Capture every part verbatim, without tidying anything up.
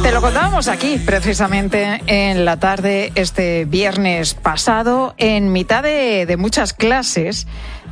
Te lo contábamos aquí, precisamente en la tarde, este viernes pasado, en mitad de, de muchas clases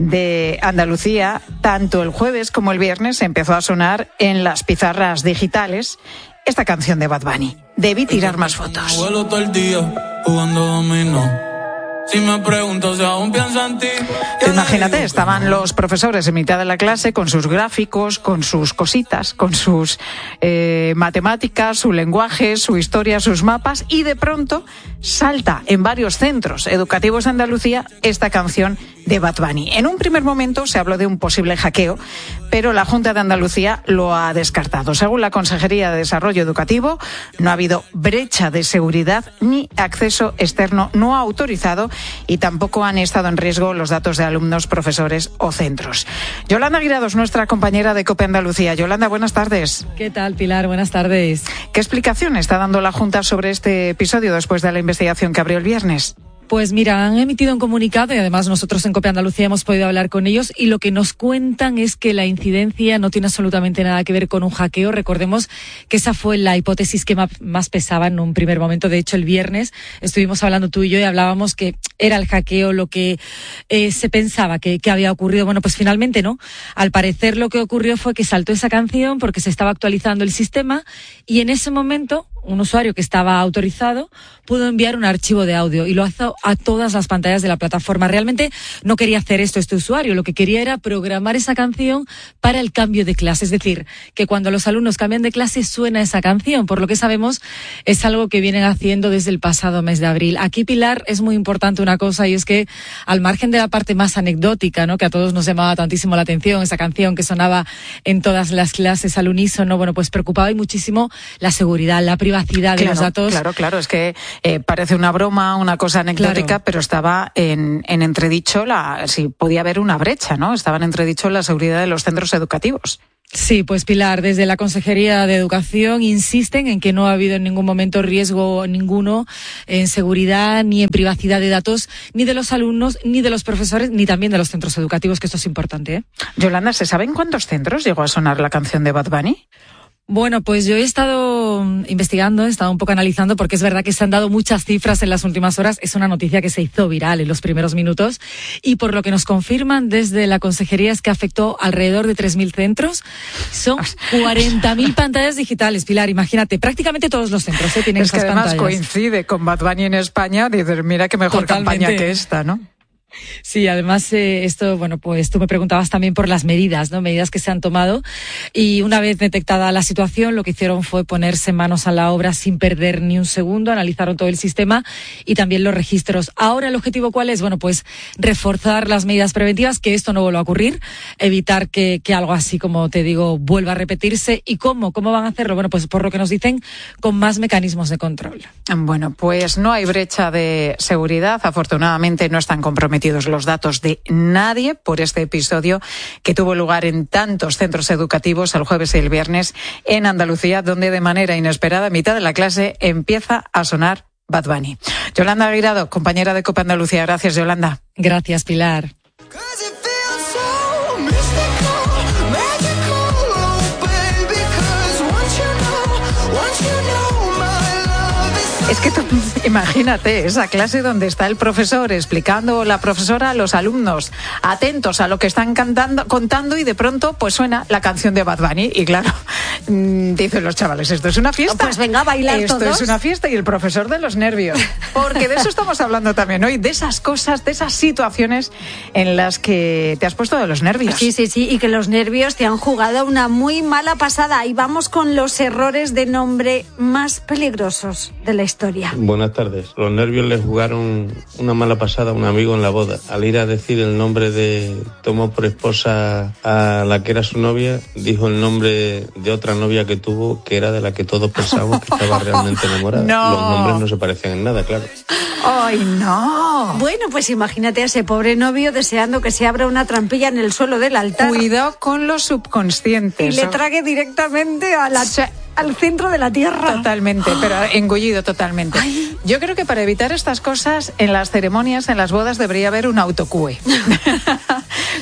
de Andalucía, tanto el jueves como el viernes empezó a sonar en las pizarras digitales esta canción de Bad Bunny. Debí tirar más fotos. Vuelo todo el día jugando dominó. Si me pregunto si aún pienso en ti. Imagínate, estaban los profesores en mitad de la clase con sus gráficos, con sus cositas, con sus eh, matemáticas, su lenguaje, su historia, sus mapas, y de pronto salta en varios centros educativos de Andalucía esta canción de Bad Bunny. En un primer momento se habló de un posible hackeo, pero la Junta de Andalucía lo ha descartado. Según la Consejería de Desarrollo Educativo, no ha habido brecha de seguridad ni acceso externo no autorizado, y tampoco han estado en riesgo los datos de alumnos, profesores o centros. Yolanda Guirado es nuestra compañera de COPE Andalucía. Yolanda, buenas tardes. ¿Qué tal, Pilar? Buenas tardes. ¿Qué explicación está dando la Junta sobre este episodio después de la investigación que abrió el viernes? Pues mira, han emitido un comunicado y además nosotros en COPE Andalucía hemos podido hablar con ellos, y lo que nos cuentan es que la incidencia no tiene absolutamente nada que ver con un hackeo. Recordemos que esa fue la hipótesis que más pesaba en un primer momento. De hecho, el viernes estuvimos hablando tú y yo y hablábamos que era el hackeo lo que eh, se pensaba que, que había ocurrido. Bueno, pues finalmente no. Al parecer lo que ocurrió fue que saltó esa canción porque se estaba actualizando el sistema, y en ese momento un usuario que estaba autorizado pudo enviar un archivo de audio y lo hizo a todas las pantallas de la plataforma. Realmente no quería hacer esto este usuario, lo que quería era programar esa canción para el cambio de clase, es decir, que cuando los alumnos cambian de clase suena esa canción. Por lo que sabemos, es algo que vienen haciendo desde el pasado mes de abril. Aquí, Pilar, es muy importante una cosa, y es que al margen de la parte más anecdótica, ¿no?, que a todos nos llamaba tantísimo la atención, esa canción que sonaba en todas las clases al unísono, bueno, pues preocupaba y muchísimo la seguridad, la privacidad de claro, los datos. Claro, claro, es que eh, parece una broma, una cosa anecdótica, claro, pero estaba en, en entredicho, la, si podía haber una brecha, ¿no? Estaba en entredicho la seguridad de los centros educativos. Sí, pues Pilar, desde la Consejería de Educación insisten en que no ha habido en ningún momento riesgo ninguno en seguridad ni en privacidad de datos, ni de los alumnos, ni de los profesores, ni también de los centros educativos, que esto es importante, ¿eh? Yolanda, ¿se sabe en cuántos centros llegó a sonar la canción de Bad Bunny? Bueno, pues yo he estado investigando, he estado un poco analizando, porque es verdad que se han dado muchas cifras en las últimas horas. Es una noticia que se hizo viral en los primeros minutos, y por lo que nos confirman desde la Consejería es que afectó alrededor de tres mil centros. Son cuarenta mil pantallas digitales, Pilar, imagínate, prácticamente todos los centros ¿eh? tienen es esas pantallas. Es que además coincide con Bad Bunny en España, dices, mira qué mejor Totalmente. campaña que esta, ¿no? Sí, además eh, esto, bueno, pues tú me preguntabas también por las medidas, ¿no? Medidas que se han tomado, y una vez detectada la situación, lo que hicieron fue ponerse manos a la obra sin perder ni un segundo, analizaron todo el sistema y también los registros. Ahora, ¿el objetivo cuál es? Bueno, pues reforzar las medidas preventivas, que esto no vuelva a ocurrir, evitar que, que algo así, como te digo, vuelva a repetirse. ¿Y cómo? ¿Cómo van a hacerlo? Bueno, pues por lo que nos dicen, con más mecanismos de control. Bueno, pues no hay brecha de seguridad, afortunadamente no están comprometidos los datos de nadie por este episodio que tuvo lugar en tantos centros educativos el jueves y el viernes en Andalucía, donde de manera inesperada, a mitad de la clase, empieza a sonar Bad Bunny. Yolanda Guirado, compañera de COPE Andalucía. Gracias, Yolanda. Gracias, Pilar. Es que tú, imagínate esa clase donde está el profesor explicando, la profesora a los alumnos, atentos a lo que están cantando, contando, y de pronto pues suena la canción de Bad Bunny y claro, mmm, dicen los chavales, esto es una fiesta. Pues venga a bailar esto todos. Esto es una fiesta, y el profesor de los nervios. Porque de eso estamos hablando también hoy, de esas cosas, de esas situaciones en las que te has puesto de los nervios. Sí, sí, sí, y que los nervios te han jugado una muy mala pasada. Y vamos con los errores de nombre más peligrosos de la historia. Buenas tardes. Los nervios le jugaron una mala pasada a un amigo en la boda. Al ir a decir el nombre de... tomó por esposa a la que era su novia, dijo el nombre de otra novia que tuvo, que era de la que todos pensábamos que estaba realmente enamorada. No. Los nombres no se parecían en nada, claro. ¡Ay, no! Bueno, pues imagínate a ese pobre novio deseando que se abra una trampilla en el suelo del altar. Cuidado con los subconscientes. Y le trague directamente a la... Sí. al centro de la tierra. Totalmente, pero engullido totalmente. Ay. Yo creo que para evitar estas cosas, en las ceremonias, en las bodas, debería haber un autocue.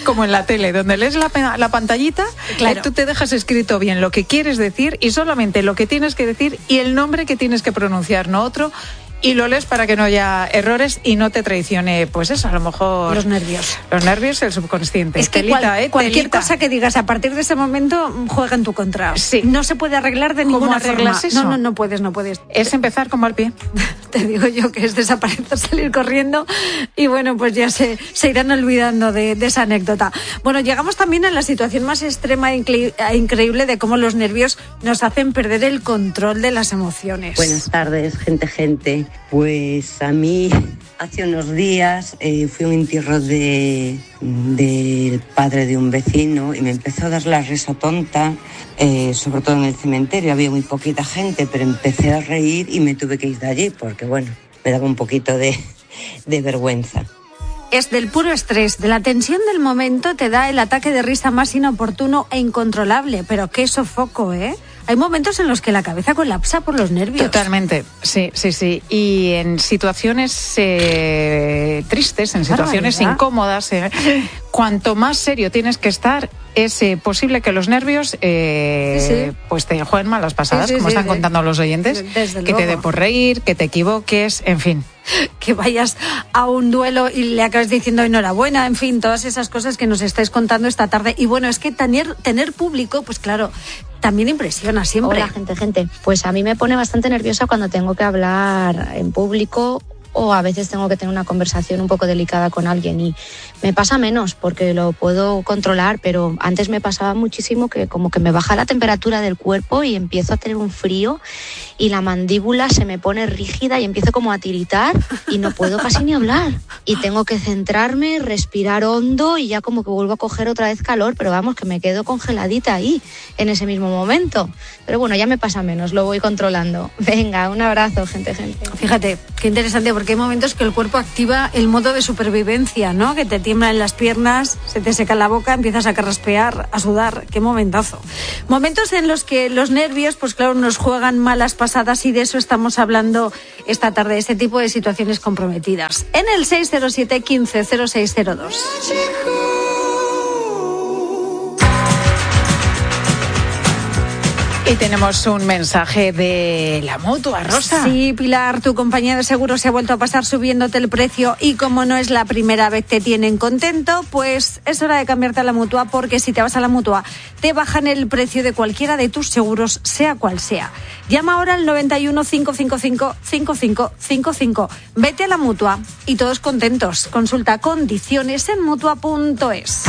como en la tele, donde lees la, la pantallita, claro. eh, tú te dejas escrito bien lo que quieres decir y solamente lo que tienes que decir y el nombre que tienes que pronunciar, no otro. Y lo lees para que no haya errores y no te traicione, pues eso, a lo mejor... Los nervios. Los nervios y el subconsciente. Es que telita, cual, ¿eh? cualquier telita. cosa que digas a partir de ese momento juega en tu contra. Sí. No se puede arreglar de ¿Cómo ninguna arreglas forma. eso? No, no, no puedes, no puedes. Es empezar como al pie. Te digo yo que es desaparecer, salir corriendo y bueno, pues ya se, se irán olvidando de, de esa anécdota. Bueno, llegamos también a la situación más extrema e incre- increíble de cómo los nervios nos hacen perder el control de las emociones. Buenas tardes, gente, gente. Pues a mí hace unos días eh, fui a un entierro de, del padre de un vecino y me empezó a dar la risa tonta, eh, sobre todo en el cementerio. Había muy poquita gente, pero empecé a reír y me tuve que ir de allí porque, bueno, me daba un poquito de, de vergüenza. Es del puro estrés, de la tensión del momento te da el ataque de risa más inoportuno e incontrolable, pero qué sofoco, ¿eh? Hay momentos en los que la cabeza colapsa por los nervios. Totalmente, sí, sí, sí. Y en situaciones eh, tristes, en situaciones Barbaridad. incómodas, eh, cuanto más serio tienes que estar, es eh, posible que los nervios eh, Sí, sí. pues te jueguen malas pasadas, Sí, sí, como sí, están de- contando los oyentes, desde que luego. te dé por reír, que te equivoques, en fin. Que vayas a un duelo y le acabes diciendo enhorabuena, en fin, todas esas cosas que nos estáis contando esta tarde. Y bueno, es que tener, tener público, pues claro, también impresiona siempre. Hola, gente, gente. Pues a mí me pone bastante nerviosa cuando tengo que hablar en público o a veces tengo que tener una conversación un poco delicada con alguien y me pasa menos porque lo puedo controlar, pero antes me pasaba muchísimo que como que me baja la temperatura del cuerpo y empiezo a tener un frío y la mandíbula se me pone rígida y empiezo como a tiritar y no puedo casi ni hablar. Y tengo que centrarme, respirar hondo y ya como que vuelvo a coger otra vez calor, pero vamos, que me quedo congeladita ahí en ese mismo momento. Pero bueno, ya me pasa menos, lo voy controlando. Venga, un abrazo, gente, gente. Fíjate, qué interesante, porque hay momentos que el cuerpo activa el modo de supervivencia, ¿no? Que te tiemblan las piernas, se te seca la boca, empiezas a carraspear, a sudar. Qué momentazo. Momentos en los que los nervios, pues claro, nos juegan malas pasadas y de eso estamos hablando esta tarde, este tipo de situaciones comprometidas. En el seis cero siete, quince, cero seis cero dos. Y tenemos un mensaje de la Mutua, Rosa. Sí, Pilar, tu compañía de seguros se ha vuelto a pasar subiéndote el precio y como no es la primera vez que te tienen contento, pues es hora de cambiarte a la Mutua, porque si te vas a la Mutua te bajan el precio de cualquiera de tus seguros, sea cual sea. Llama ahora al noventa y uno, cinco cinco cinco, cinco cinco cinco cinco. Vete a la Mutua y todos contentos. Consulta condiciones en mutua punto es.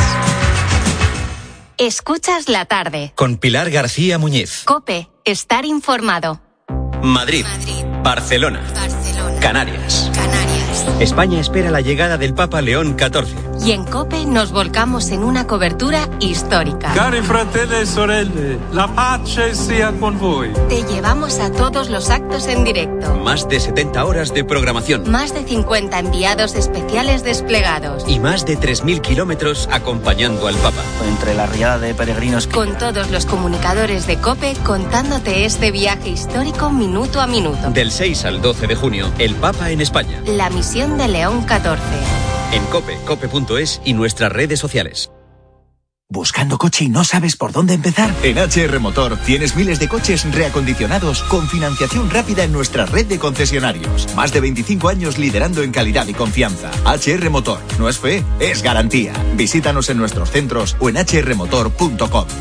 Escuchas la tarde. Con Pilar García Muñiz. COPE, estar informado. Madrid. Madrid. Barcelona. Barcelona. Canarias. Canarias. España espera la llegada del Papa León catorce. Y en COPE nos volcamos en una cobertura histórica. Cari fratelli e sorelle, la pace sia con voi. Te llevamos a todos los actos en directo. Más de setenta horas de programación. Más de cincuenta enviados especiales desplegados. Y más de tres mil kilómetros acompañando al Papa. Entre la riada de peregrinos que... Con todos los comunicadores de COPE contándote este viaje histórico minuto a minuto. Del seis al doce de junio, el Papa en España. La misión de León catorce. En COPE, cope punto es y nuestras redes sociales. ¿Buscando coche y no sabes por dónde empezar? En H R Motor tienes miles de coches reacondicionados con financiación rápida en nuestra red de concesionarios. Más de veinticinco años liderando en calidad y confianza. H R Motor, no es fe, es garantía. Visítanos en nuestros centros o en h r motor punto com.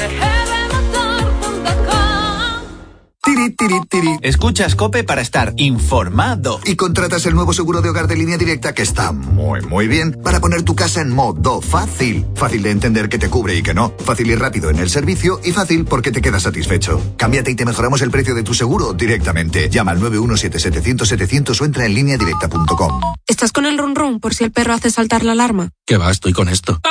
Tiri, tiri, tiri. Escuchas COPE para estar informado. Y contratas el nuevo seguro de hogar de Línea Directa, que está muy, muy bien, para poner tu casa en modo fácil. Fácil de entender que te cubre y que no. Fácil y rápido en el servicio y fácil porque te quedas satisfecho. Cámbiate y te mejoramos el precio de tu seguro directamente. Llama al nueve uno siete, setecientos, setecientos o entra en línea directa punto com. ¿Estás con el run run por si el perro hace saltar la alarma? ¿Qué va? Estoy con esto.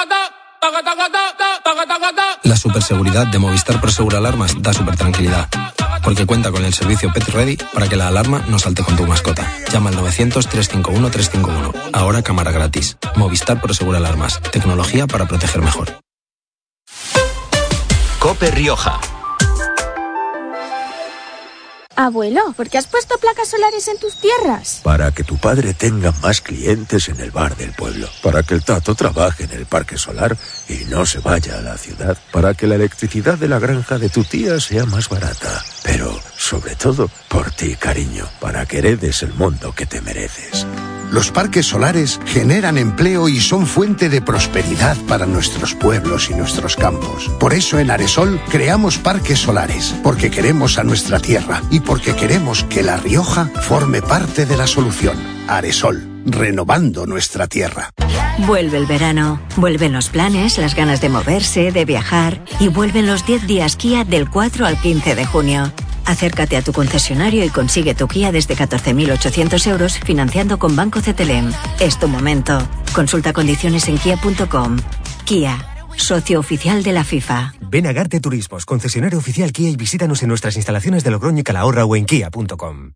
La superseguridad de Movistar Prosegur Alarmas da super tranquilidad, porque cuenta con el servicio Pet Ready para que la alarma no salte con tu mascota. Llama al novecientos, trescientos cincuenta y uno, trescientos cincuenta y uno. Ahora cámara gratis. Movistar Prosegur Alarmas. Tecnología para proteger mejor. COPE Rioja. Abuelo, ¿por qué has puesto placas solares en tus tierras? Para que tu padre tenga más clientes en el bar del pueblo. Para que el Tato trabaje en el parque solar y no se vaya a la ciudad. Para que la electricidad de la granja de tu tía sea más barata. Pero, sobre todo, por ti, cariño. Para que heredes el mundo que te mereces. Los parques solares generan empleo y son fuente de prosperidad para nuestros pueblos y nuestros campos. Por eso en Aresol creamos parques solares, porque queremos a nuestra tierra y porque queremos que La Rioja forme parte de la solución. Aresol, renovando nuestra tierra. Vuelve el verano, vuelven los planes, las ganas de moverse, de viajar y vuelven los diez días Kia del cuatro al quince de junio. Acércate a tu concesionario y consigue tu Kia desde catorce mil ochocientos euros financiando con Banco C T L M. Es tu momento. Consulta condiciones en kia punto com. Kia, socio oficial de la FIFA. Ven a Garte Turismos, concesionario oficial Kia, y visítanos en nuestras instalaciones de Logroño y Calahorra o en kia punto com.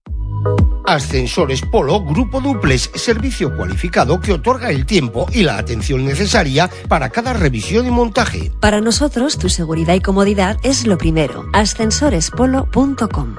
Ascensores Polo Grupo Duplex, servicio cualificado que otorga el tiempo y la atención necesaria para cada revisión y montaje. Para nosotros, tu seguridad y comodidad es lo primero. ascensores polo punto com.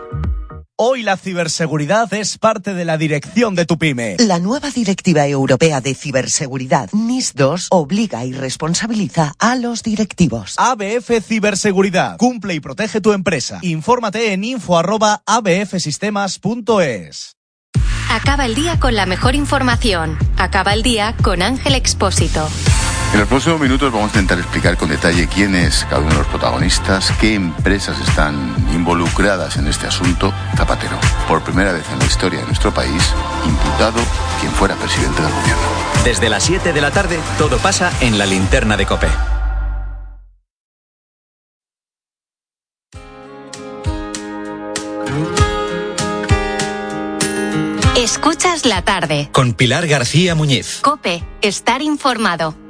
Hoy la ciberseguridad es parte de la dirección de tu pyme. La nueva Directiva Europea de Ciberseguridad N I S dos obliga y responsabiliza a los directivos. A B F Ciberseguridad. Cumple y protege tu empresa. Infórmate en info arroba a b f sistemas punto es. Acaba el día con la mejor información. Acaba el día con Ángel Expósito. En los próximos minutos vamos a intentar explicar con detalle quién es cada uno de los protagonistas, qué empresas están involucradas en este asunto. Zapatero, por primera vez en la historia de nuestro país, imputado quien fuera presidente del gobierno. Desde las siete de la tarde, todo pasa en la linterna de COPE. Escuchas la tarde. Con Pilar García Muñiz. COPE, estar informado.